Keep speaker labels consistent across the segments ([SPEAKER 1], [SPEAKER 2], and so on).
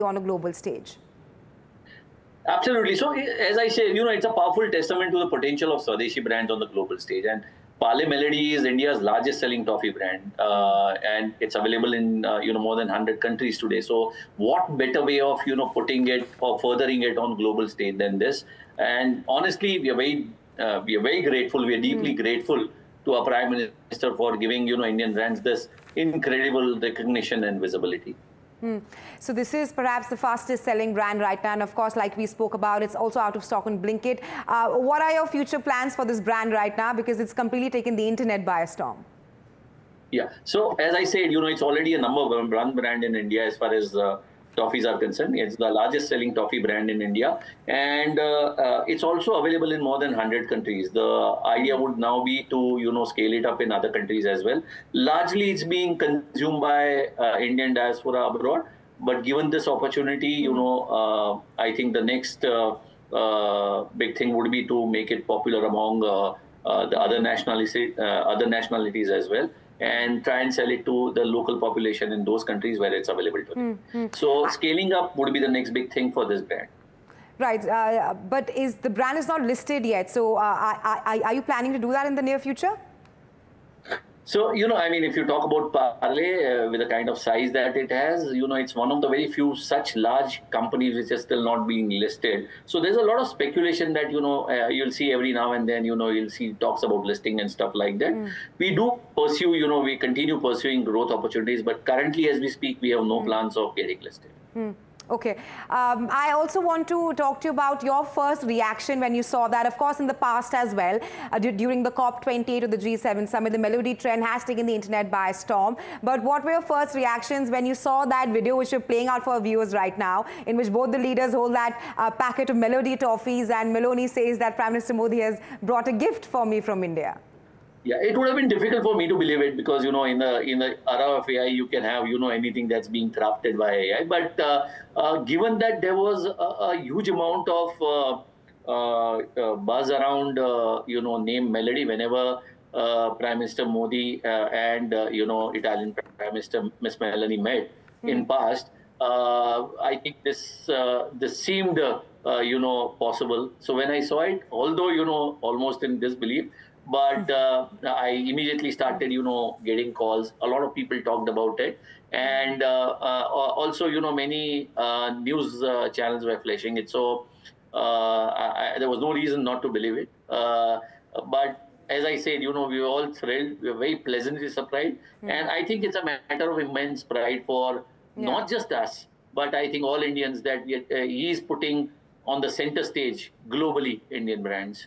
[SPEAKER 1] on a global stage?
[SPEAKER 2] Absolutely. So, as I say, it's a powerful testament to the potential of Swadeshi brands on the global stage. And Parle Melody is India's largest selling toffee brand, and it's available in more than 100 countries today. So, what better way of putting it or furthering it on global stage than this? And honestly, we are very grateful. We are deeply grateful to our Prime Minister for giving Indian brands this incredible recognition and visibility.
[SPEAKER 1] So this is perhaps the fastest selling brand right now, and of course, like we spoke about, it's also out of stock on Blinkit. What are your future plans for this brand right now, because it's completely taken the internet by a storm?
[SPEAKER 2] Yeah, so as I said, it's already a number one brand in India as far as toffees are concerned. It's the largest selling toffee brand in India, and it's also available in more than 100 countries. The idea would now be to scale it up in other countries as well. Largely, it's being consumed by Indian diaspora abroad. But given this opportunity, I think the next big thing would be to make it popular among the other nationalities as well, and try and sell it to the local population in those countries where it's available to them. So scaling up would be the next big thing for this brand.
[SPEAKER 1] Right, but the brand is not listed yet. So are you planning to do that in the near future?
[SPEAKER 2] So, if you talk about Parle with the kind of size that it has, it's one of the very few such large companies which are still not being listed. So there's a lot of speculation that, you'll see every now and then, you'll see talks about listing and stuff like that. We do pursue, we continue pursuing growth opportunities, but currently as we speak, we have no plans of getting listed.
[SPEAKER 1] Okay. I also want to talk to you about your first reaction when you saw that. Of course, in the past as well, during the COP28 of the G7 summit, the Melody trend has taken the internet by storm. But what were your first reactions when you saw that video which you're playing out for our viewers right now, in which both the leaders hold that packet of Melody toffees, and Meloni says that Prime Minister Modi has brought a gift for me from India?
[SPEAKER 2] Yeah, it would have been difficult for me to believe it, because in the era of AI, you can have anything that's being crafted by AI. But given that there was a huge amount of buzz around name Melody whenever Prime Minister Modi and Italian Prime Minister Miss Meloni met in past, I think this seemed possible. So when I saw it, although
[SPEAKER 1] almost
[SPEAKER 2] in disbelief, but I immediately started, getting calls. A lot of people talked about it, and also, many news channels were flashing it. So there was no reason not to believe it. But as I said, we were all thrilled. We were very pleasantly surprised, and I think it's a matter of immense pride for not just us, but I think all Indians, that he is putting on the center stage globally Indian brands.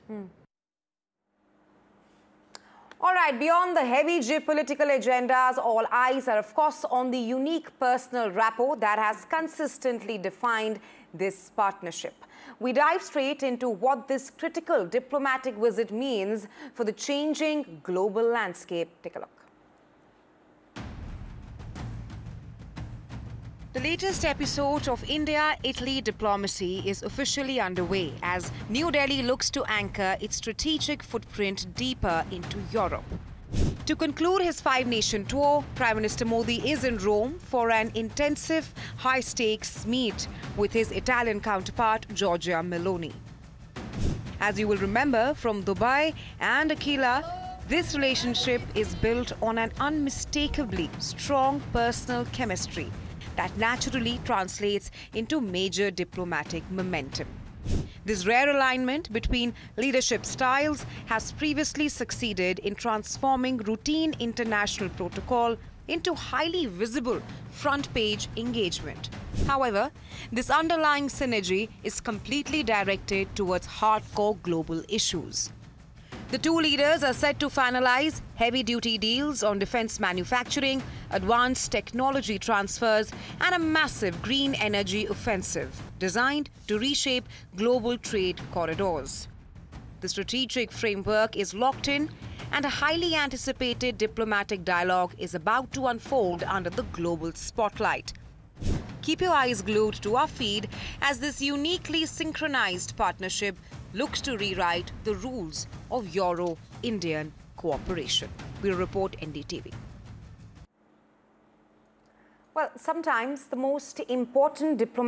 [SPEAKER 1] All right, beyond the heavy geopolitical agendas, all eyes are, of course, on the unique personal rapport that has consistently defined this partnership. We dive straight into what this critical diplomatic visit means for the changing global landscape. Take a look. The latest episode of India-Italy diplomacy is officially underway as New Delhi looks to anchor its strategic footprint deeper into Europe. To conclude his five-nation tour, Prime Minister Modi is in Rome for an intensive, high-stakes meet with his Italian counterpart, Giorgia Meloni. As you will remember from Dubai and Aquila, this relationship is built on an unmistakably strong personal chemistry that naturally translates into major diplomatic momentum. This rare alignment between leadership styles has previously succeeded in transforming routine international protocol into highly visible front-page engagement. However, this underlying synergy is completely directed towards hardcore global issues. The two leaders are set to finalize heavy-duty deals on defense manufacturing, advanced technology transfers, and a massive green energy offensive designed to reshape global trade corridors. The strategic framework is locked in, and a highly anticipated diplomatic dialogue is about to unfold under the global spotlight. Keep your eyes glued to our feed as this uniquely synchronized partnership looks to rewrite the rules of Euro-Indian cooperation. We'll report NDTV. Well, sometimes the most important diplomatic